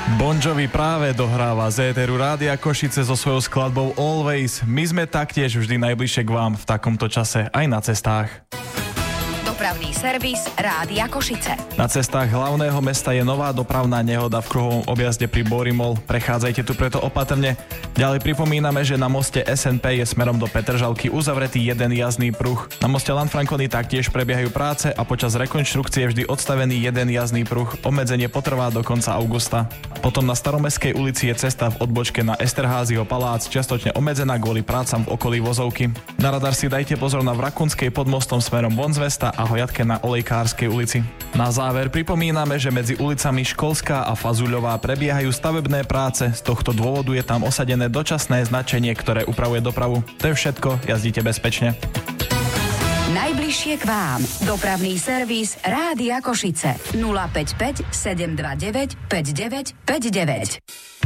Bon Jovi práve dohráva z éteru Rádia Košice so svojou skladbou Always. My sme taktiež vždy najbližšie k vám v takomto čase aj na cestách. Dopravný servis Rádia Košice. Na cestách hlavného mesta je nová dopravná nehoda v kruhovom objazde pri Borimol. Prechádzajte tu preto opatrne. Ďalej pripomíname, že na moste SNP je smerom do Petržalky uzavretý jeden jazdný pruh. Na moste Lanfranconi taktiež prebiehajú práce a počas rekonštrukcie je vždy odstavený jeden jazdný pruh. Obmedzenie potrvá do konca augusta. Potom na Staromestskej ulici je cesta v odbočke na Esterházyho palác čiastočne obmedzená kvôli prácam v okolí Vozovky. Na radar si dajte pozor na Vrakunskej pod mostom smerom von z mesta a hojatke na Olejkárskej ulici. Na záver pripomíname, že medzi ulicami Školská a Fazuľová prebiehajú stavebné práce. Z tohto dôvodu je tam osadené dočasné značenie, ktoré upravuje dopravu. To je všetko, jazdite bezpečne. Najbližšie k vám. Dopravný servis Rádia Košice. 055 729 5959.